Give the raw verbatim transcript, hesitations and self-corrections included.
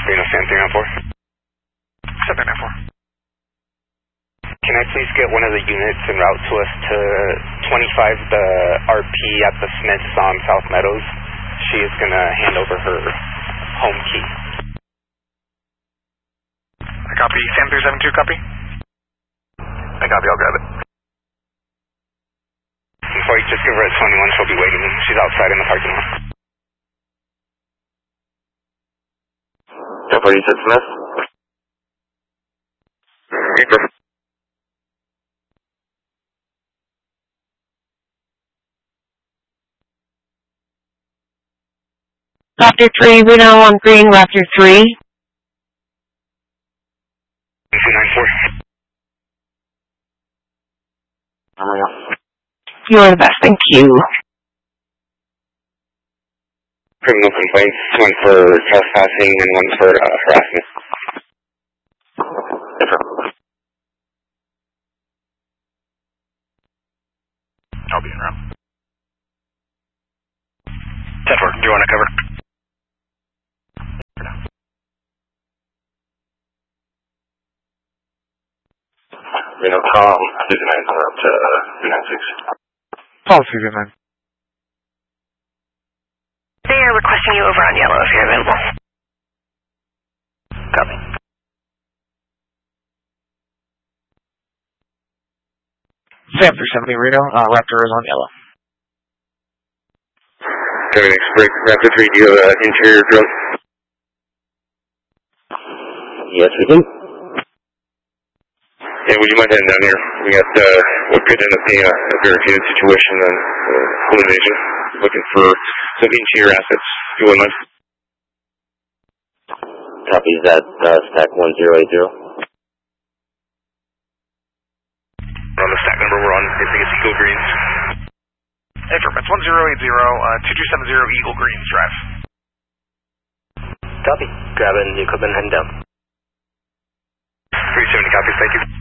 Reno, San three nine four. seven three nine four. Can I please get one of the units en route to us to twenty-five, the R P at the Smiths on South Meadows? She is going to hand over her home key. I copy. Sam three seven two, copy. I copy, I'll grab it. Before you just give her at twenty-one, she'll be waiting. She's outside in the parking lot. ten forty, you said Smith? Reaper. Raptor three, Reno on green, Raptor three. two nine four. I'm Reno. You're the best, thank you. Criminal complaints, one for trespassing and one for uh, harassment. I'll be in route. ten four, do you want to cover? Reno, Tom, two nine four up to two nine six. Policy two nine. They are requesting you over on yellow if you're available. Copy. Sam three seventy, Reno, uh, Raptor is on yellow. Everything spring. Raptor three, do you have an interior drone? Yes, we do. Yeah, would you mind heading down here? We got, uh, what could end up being a, a verified situation on uh, home invasion. Looking for some interior assets, if you wouldn't mind. Copy, is that uh, stack one zero eight zero? We're on the stack number we're on. I think it's Eagle Greens. Affirm, it's one zero eight zero, uh, two two seven zero Eagle Greens Drive. Copy. Grabbing the equipment, heading down. three seventy copies, thank you.